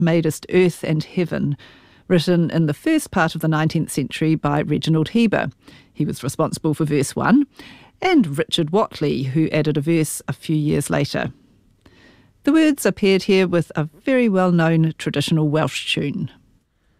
madest earth and heaven, written in the first part of the 19th century by Reginald Heber. He was responsible for verse 1, and Richard Whatley, who added a verse a few years later. The words are paired here with a very well-known traditional Welsh tune.